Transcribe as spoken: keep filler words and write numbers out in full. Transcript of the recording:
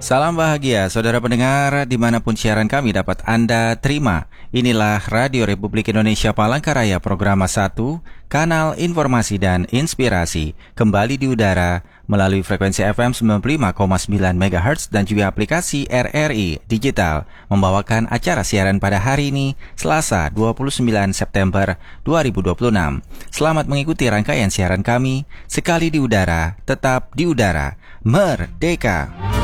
Salam bahagia, saudara pendengar, dimanapun siaran kami dapat Anda terima. Inilah Radio Republik Indonesia Palangkaraya, Program satu, Kanal Informasi dan Inspirasi. Kembali di udara melalui frekuensi F M sembilan puluh lima koma sembilan megahertz dan juga aplikasi R R I Digital. Membawakan acara siaran pada hari ini, Selasa dua puluh sembilan September dua ribu dua puluh enam. Selamat mengikuti rangkaian siaran kami. Sekali di udara, tetap di udara. Merdeka!